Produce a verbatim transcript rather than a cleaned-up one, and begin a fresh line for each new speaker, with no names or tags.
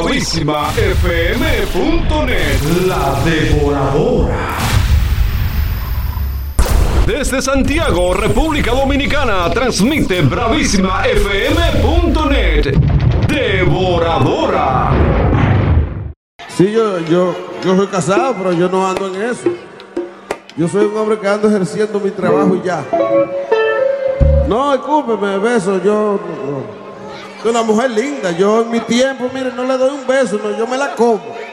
bravísima f m punto net.
La Devoradora.
Desde Santiago, República Dominicana, transmite bravísima f m punto net. Devoradora.
Sí, yo, yo, yo soy casado, pero yo no ando en eso. Yo soy un hombre que ando ejerciendo mi trabajo y ya. No, discúlpeme, beso, yo... No, no. Soy una mujer linda, yo en mi tiempo, mire, no le doy un beso, no, yo me la como.